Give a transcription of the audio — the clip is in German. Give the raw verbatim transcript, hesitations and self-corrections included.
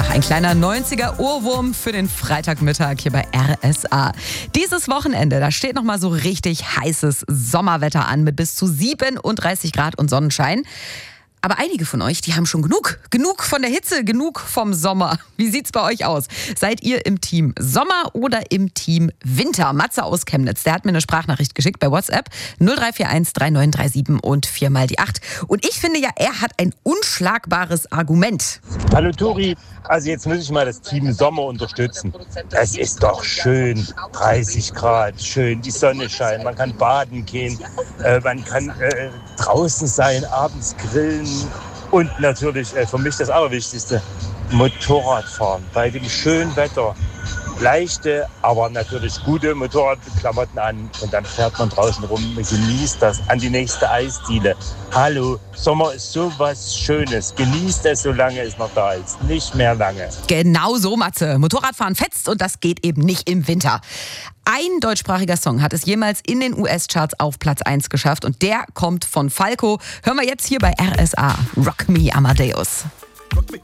ein kleiner neunziger-Ohrwurm für den Freitagmittag hier bei R S A. Dieses Wochenende, da steht nochmal so richtig heißes Sommerwetter an mit bis zu siebenunddreißig Grad und Sonnenschein. Aber einige von euch, die haben schon genug. Genug von der Hitze, genug vom Sommer. Wie sieht's bei euch aus? Seid ihr im Team Sommer oder im Team Winter? Matze aus Chemnitz, der hat mir eine Sprachnachricht geschickt bei WhatsApp. null drei vier eins drei neun drei sieben und vier mal die acht. Und ich finde ja, er hat ein unschlagbares Argument. Hallo Turi, also jetzt muss ich mal das Team Sommer unterstützen. Es ist doch schön, dreißig Grad, schön, die Sonne scheint, man kann baden gehen, äh, man kann äh, draußen sein, abends grillen und natürlich äh, für mich das Allerwichtigste, Motorradfahren bei dem schönen Wetter. Leichte, aber natürlich gute Motorradklamotten an und dann fährt man draußen rum und genießt das an die nächste Eisdiele. Hallo, Sommer ist so was Schönes. Genießt es, solange es noch da ist. Nicht mehr lange. Genau so, Matze. Motorradfahren fetzt und das geht eben nicht im Winter. Ein deutschsprachiger Song hat es jemals in den U S-Charts auf Platz eins geschafft und der kommt von Falco. Hören wir jetzt hier bei R S A. Rock Me Amadeus.